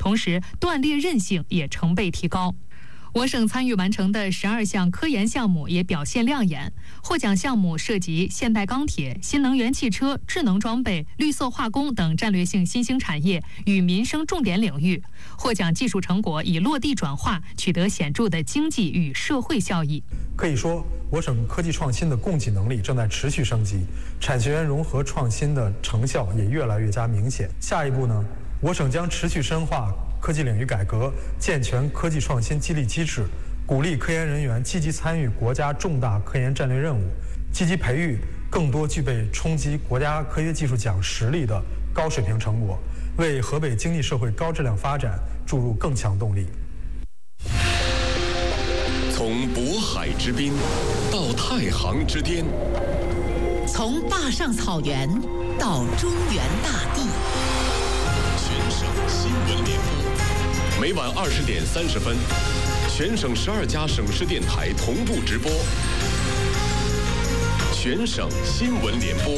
同时断裂韧性也成倍提高。我省参与完成的12项科研项目也表现亮眼，获奖项目涉及现代钢铁、新能源汽车、智能装备、绿色化工等战略性新兴产业与民生重点领域。获奖技术成果已落地转化，取得显著的经济与社会效益。 可以说，我省科技创新的供给能力正在持续升级，产学研融合创新的成效也越来越加明显。下一步呢，我省将持续深化科技领域改革，健全科技创新激励机制，鼓励科研人员积极参与国家重大科研战略任务，积极培育更多具备冲击国家科学技术奖实力的高水平成果，为河北经济社会高质量发展注入更强动力。 从渤海之滨到太行之巅， 从坝上草原到中原大地， 全省新闻联播，每晚20点30分，全省12家省市电台同步直播。全省新闻联播。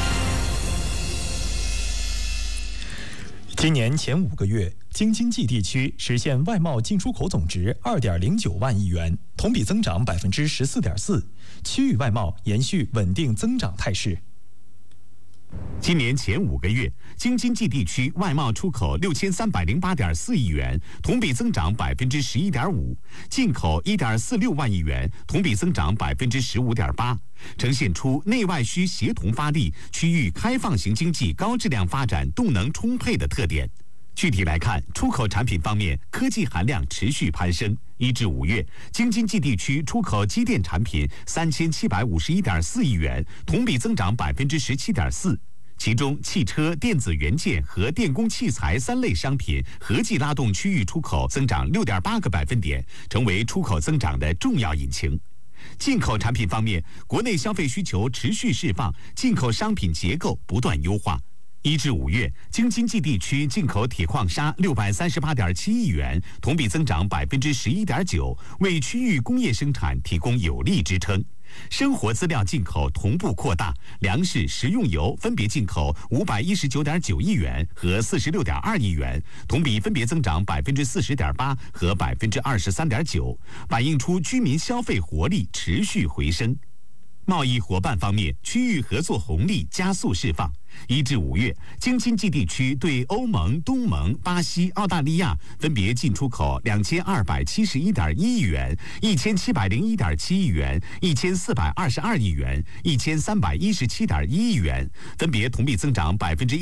今年前5个月，京津冀地区实现外贸进出口总值2.09万亿元，同比增长14.4%，区域外贸延续稳定增长态势。 今年前5个月，京津冀地区外贸出口6308.4亿元，同比增长11.5%；进口1.46万亿元，同比增长15.8%，呈现出内外需协同发力、区域开放型经济高质量发展动能充沛的特点。具体来看，出口产品方面，科技含量持续攀升。1至5月，京津冀地区出口机电产品3751.4亿元，同比增长17.4%。其中，汽车、电子元件和电工器材3类商品合计拉动区域出口增长6.8个百分点，成为出口增长的重要引擎。进口产品方面，国内消费需求持续释放，进口商品结构不断优化。1至5月，京津冀地区进口铁矿砂638.7亿元，同比增长11.9%，为区域工业生产提供有力支撑。生活资料进口同步扩大，粮食、食用油分别进口519.9亿元和46.2亿元，同比分别增长40.8%和23.9%，反映出居民消费活力持续回升。贸易伙伴方面，区域合作红利加速释放。1至5月，京津冀地区对欧盟、东盟、巴西、澳大利亚分别进出口2271.1亿元、1701.7亿元、1422亿元、1317.1亿元，分别同比增长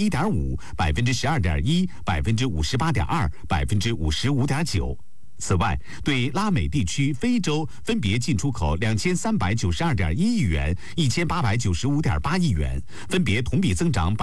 1.5%、12.1%、58.2%、55.9%。此外，对拉美地区、非洲分别进出口2392.1亿元、1895.8亿元，分别同比增长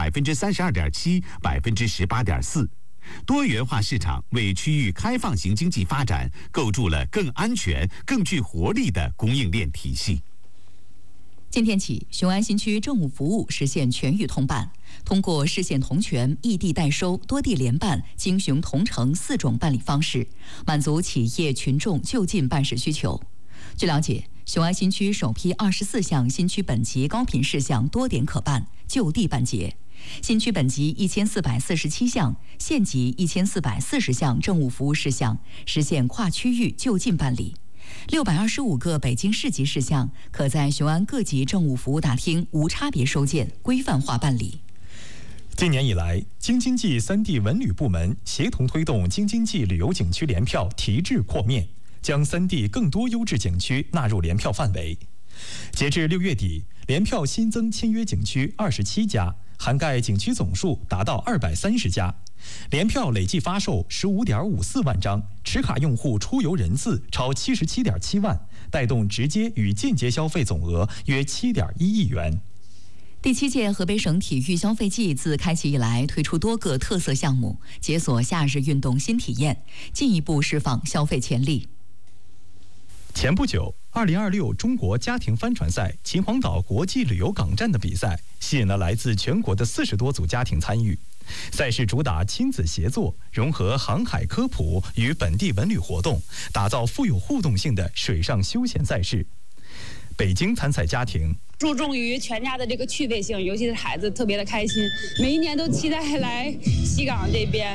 32.7%、18.4%。多元化市场为区域开放型经济发展构筑了更安全、更具活力的供应链体系。 今天起，雄安新区政务服务实现全域通办，通过市县同权、异地代收、多地联办、京雄同城4种办理方式，满足企业群众就近办事需求。据了解，雄安新区首批24项新区本级高频事项多点可办，就地办结。新区本级1447项，县级1440项政务服务事项实现跨区域就近办理。625个北京市级事项可在雄安各级政务服务大厅无差别收件，规范化办理。 今年以来，京津冀3地文旅部门协同推动京津冀旅游景区联票提质扩面，将3地更多优质景区纳入联票范围。截至6月底，联票新增签约景区27家，涵盖景区总数达到230家。联票累计发售15.54万张，持卡用户出游人次超77.7万，带动直接与间接消费总额约7.1亿元。 第7届河北省体育消费季自开启以来，推出多个特色项目，解锁夏日运动新体验，进一步释放消费潜力。 前不久，2026中国家庭帆船赛秦皇岛国际旅游港站的比赛，吸引了来自全国的40多组家庭参与。赛事主打亲子协作，融合航海科普与本地文旅活动，打造富有互动性的水上休闲赛事。北京参赛家庭注重于全家的这个趣味性，尤其是孩子特别的开心，每一年都期待来西港这边。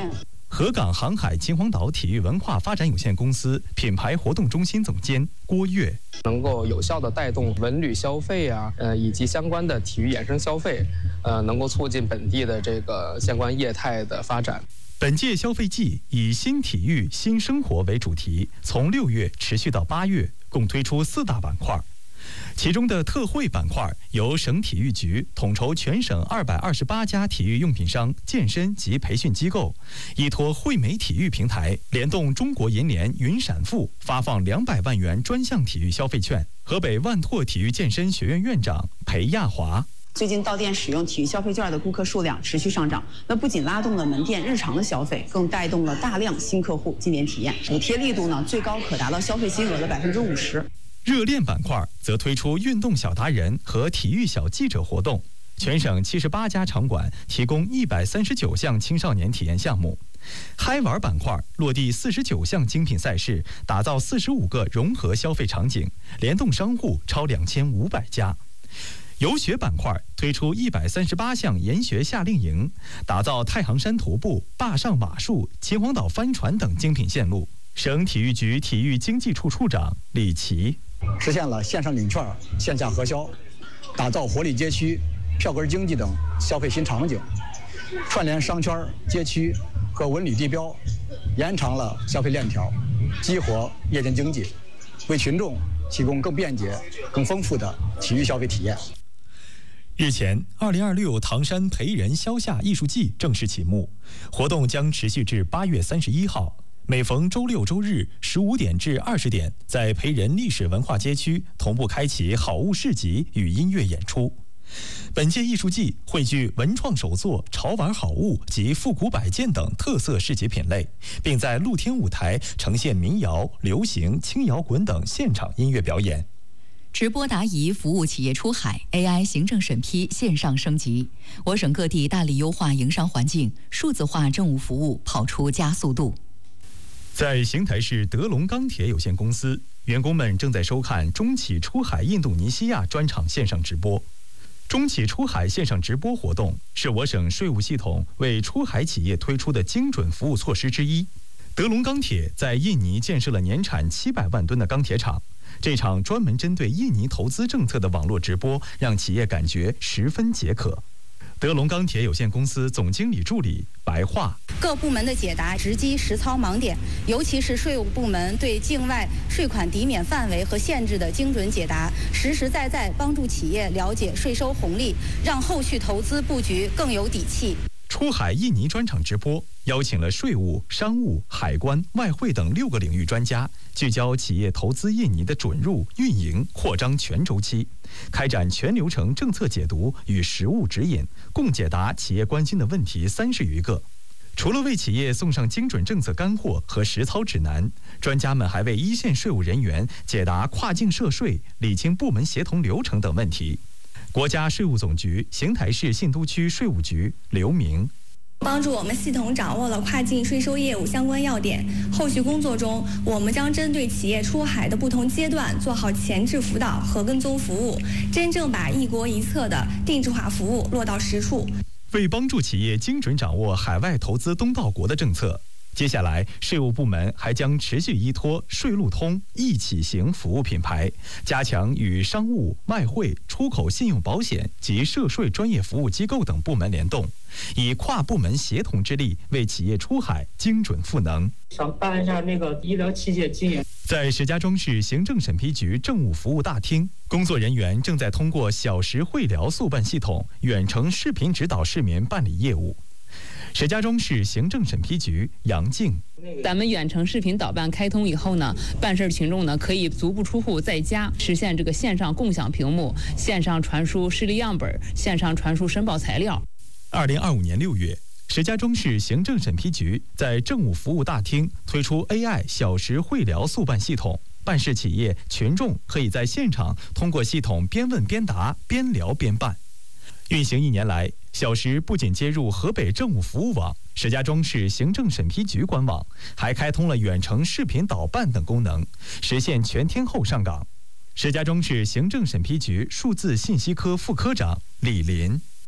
河港航海秦皇岛体育文化发展有限公司品牌活动中心总监郭跃， 能够有效地带动文旅消费啊，以及相关的体育衍生消费，能够促进本地的这个相关业态的发展。 本届消费季以新体育新生活为主题，从6月持续到8月，共推出4大板块。其中的特惠板块由省体育局统筹全省228家体育用品商、健身及培训机构，依托惠美体育平台，联动中国银联云闪付，发放200万元专项体育消费券。河北万拓体育健身学院院长裴亚华。 最近到店使用体育消费券的顾客数量持续上涨，那不仅拉动了门店日常的消费，更带动了大量新客户进店体验。补贴力度呢，最高可达到消费金额的50%。 热练板块则推出运动小达人和体育小记者活动，全省78家场馆提供139项青少年体验项目。嗨玩板块落地49项精品赛事，打造45个融合消费场景，联动商户超2500家。游学板块推出138项研学夏令营，打造太行山徒步、坝上马术、秦皇岛帆船等精品线路。省体育局体育经济处处长李琦。 实现了线上领券、线下核销，打造活力街区、票根经济等消费新场景，串联商圈、街区和文旅地标，延长了消费链条，激活夜间经济，为群众提供更便捷、更丰富的体育消费体验。 日前，2026唐山培仁消夏艺术季正式启幕，活动将持续至8月31号。每逢周六周日15点至20点，在培仁历史文化街区同步开启好物市集与音乐演出。本届艺术季汇聚文创手作、潮玩好物及复古摆件等特色市集品类，并在露天舞台呈现民谣、流行、轻摇滚等现场音乐表演。 直播答疑服务企业出海 ，AI 行政审批线上升级。我省各地大力优化营商环境，数字化政务服务跑出加速度。 在邢台市德龙钢铁有限公司，员工们正在收看中企出海印度尼西亚专场线上直播。中企出海线上直播活动是我省税务系统为出海企业推出的精准服务措施之一。德龙钢铁在印尼建设了年产700万吨的钢铁厂，这场专门针对印尼投资政策的网络直播，让企业感觉十分解渴。德龙钢铁有限公司总经理助理白桦： 各部门的解答直击实操盲点，尤其是税务部门对境外税款抵免范围和限制的精准解答，实实在在帮助企业了解税收红利，让后续投资布局更有底气。 出海印尼专场直播邀请了税务、商务、海关、外汇等6个领域专家，聚焦企业投资印尼的准入、运营、扩张全周期，开展全流程政策解读与实务指引，共解答企业关心的问题30余个。除了为企业送上精准政策干货和实操指南，专家们还为一线税务人员解答跨境涉税、理清部门协同流程等问题。国家税务总局邢台市信都区税务局刘明： 帮助我们系统掌握了跨境税收业务相关要点。后续工作中，我们将针对企业出海的不同阶段做好前置辅导和跟踪服务，真正把一国一策的定制化服务落到实处。 为帮助企业精准掌握海外投资东道国的政策，接下来税务部门还将持续依托税路通、一起行服务品牌，加强与商务、外汇、出口信用保险及涉税专业服务机构等部门联动，以跨部门协同之力为企业出海精准赋能。 想办一下那个医疗器械经营。 在石家庄市行政审批局政务服务大厅，工作人员正在通过小时会聊速办系统远程视频指导市民办理业务。石家庄市行政审批局杨静： 咱们远程视频导办开通以后呢，办事群众呢可以足不出户，在家实现这个线上共享屏幕、线上传输视力样本、线上传输申报材料。 2025年6月，石家庄市行政审批局在政务服务大厅推出 AI 小时会聊速办系统，办事企业群众可以在现场通过系统边问边答、边聊边办。运行1年来，小时不仅接入河北政务服务网、石家庄市行政审批局官网，还开通了远程视频导办等功能，实现全天候上岗。石家庄市行政审批局数字信息科副科长李林：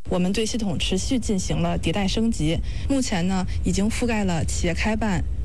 我们对系统持续进行了迭代升级，目前呢已经覆盖了企业开办、